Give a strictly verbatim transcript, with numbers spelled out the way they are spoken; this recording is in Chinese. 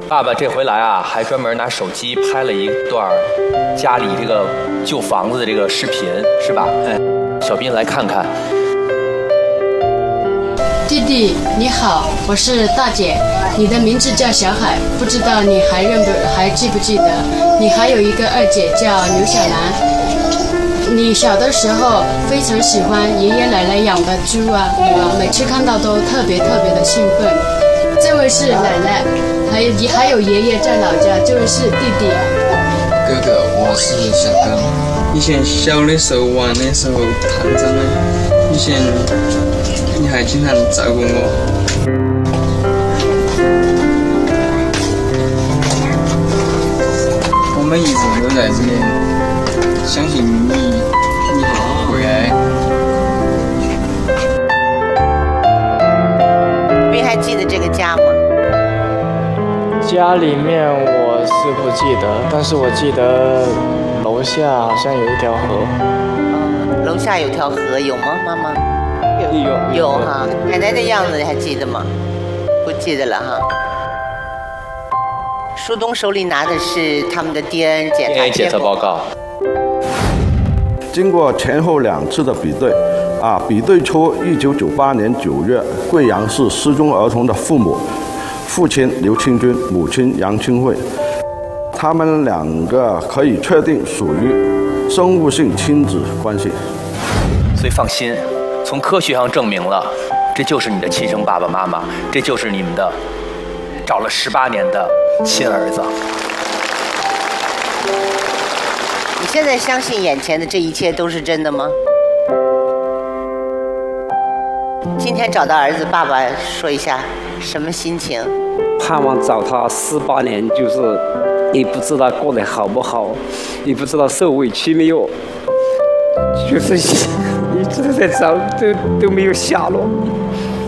爸爸这回来啊，还专门拿手机拍了一段家里这个旧房子的这个视频，是吧？哎，小斌来看看。 弟弟你好，我是大姐，你的名字叫小海，不知道你还认不还记不记得？你还有一个二姐叫刘小兰。你小的时候非常喜欢爷爷奶奶养的猪啊牛啊，每次看到都特别特别的兴奋。这位是奶奶，还有还有爷爷在老家，这位是弟弟。 哥哥，我是小刚。以前小的时候玩的时候团长的，以前你还经常照顾我。我们一直都在这里，相信你，你会爱。 你还记得这个家吗？ 家里面我是不记得，但是我记得楼下好像有一条河。 嗯，楼下有条河，有吗，妈妈？ 有有有哈。奶奶的样子你还记得吗？不记得了哈。树东手里拿的是他们的 D N A 检 D N A 检测报告。 经过前后两次的比对，啊，比对出一九九八年九月贵阳市失踪儿童的父母。父亲刘清军，母亲杨清慧，他们两个可以确定属于生物性亲子关系。 所以放心，从科学上证明了，这就是你的亲生爸爸妈妈，这就是你们的找了十八年的亲儿子。 你现在相信眼前的这一切都是真的吗？今天找到儿子，爸爸说一下什么心情？ 盼望找他十八年，就是你不知道过得好不好，你不知道受委屈没有，就是一直在找，都都没有下落。